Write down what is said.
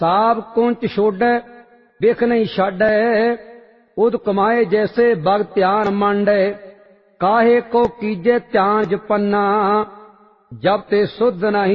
साब कुंच छोड़ै बिख नहीं छाड़ै, उद कमाए जैसे बग ध्यान मांडै। काहे को कीजे ध्यान जपन्ना, जब ते सुध नहीं